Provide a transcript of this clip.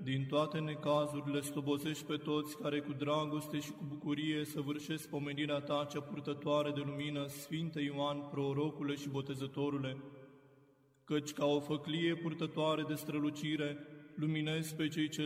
din toate necazurile slobozești pe toți care cu dragoste și cu bucurie săvârșesc pomenirea ta cea purtătoare de lumină, Sfinte Ioan, prorocule și botezătorule, căci ca o făclie purtătoare de strălucire, luminezi pe cei ce